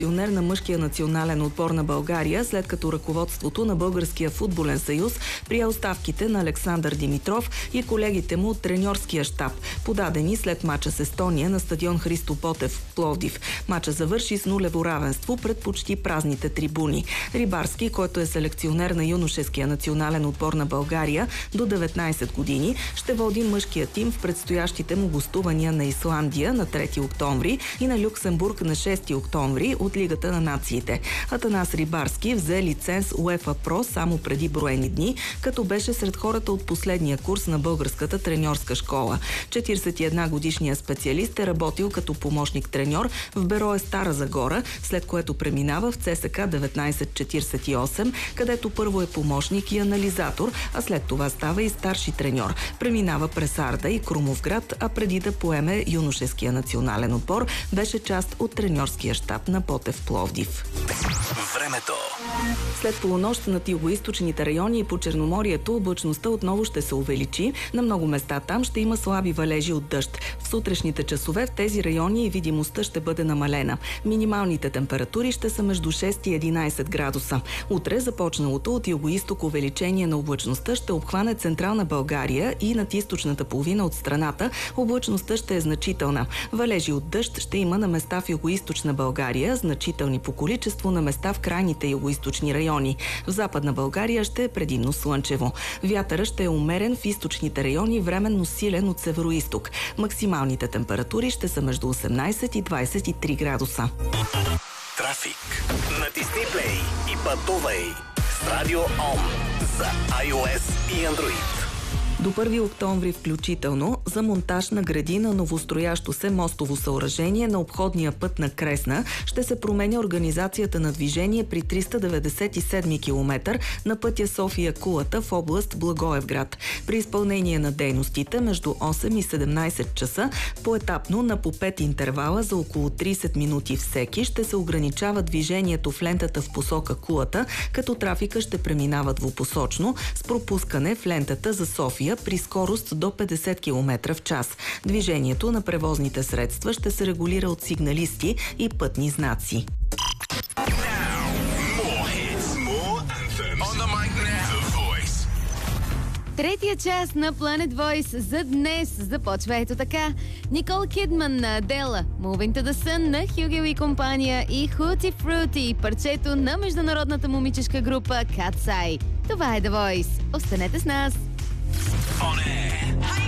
Селекционер на мъжкия национален отбор на България, след като ръководството на Българския футболен съюз прие оставките на Александър Димитров и колегите му от треньорския щаб, подадени след мача с Естония на стадион Христо Ботев в Пловдив. Мача завърши с нулево равенство пред почти празните трибуни. Рибарски, който е селекционер на юношеския национален отбор на България до 19 години, ще води мъжкия тим в предстоящите му гостувания на Исландия на 3 октомври и на Люксембург на 6 октомври от Лигата на нациите. Атанас Рибарски взе лиценз УЕФА Про само преди броени дни, като беше сред хората от последния курс на българската треньорска школа. 41-годишният специалист е работил като помощник-треньор в Берое Стара Загора, след което преминава в ЦСК 1948, където първо е помощник и анализатор, а след това става и старши треньор. Преминава през Арда и Крумовград, а преди да поеме юношеския национален отбор, беше част от треньорския щаб на Ботев Пловдив. Времето. След полунощ над югоизточните райони и по Черноморието облачността отново ще се увеличи. На много места там ще има слаби валежи от дъжд. В сутрешните часове в тези райони и видимостта ще бъде намалена. Минималните температури ще са между 6 и 11 градуса. Утре започналото от югоизток увеличение на облачността ще обхване централна България и над източната половина от страната облачността ще е значителна. Валежи от дъжд ще има на места в югоизточна България, значителни по количество на места в крайните югоизточни райони. В Западна България ще е предимно слънчево. Вятъра ще е умерен в източните райони, временно силен от североизток. Максималните температури ще са между 18 и 23 градуса. Трафик. Натисни плей и пътувай с Радио Ом за iOS и Android. До 1 октомври включително за монтаж на градина новостроящо се мостово съоръжение на обходния път на Кресна ще се променя организацията на движение при 397 км на пътя София-Кулата в област Благоевград. При изпълнение на дейностите между 8 и 17 часа поетапно на по 5 интервала за около 30 минути всеки ще се ограничава движението в лентата в посока Кулата, като трафика ще преминава двупосочно с пропускане в лентата за София при скорост до 50 км в час. Движението на превозните средства ще се регулира от сигналисти и пътни знаци. Третия част на Planet Voice за днес започва ето така. Никол Кидман на Адела, Moving to the Sun на Хюгел и компания и Hootie Fruity, парчето на международната момичешка група Cat's Eye. Това е The Voice. Останете с нас! On air.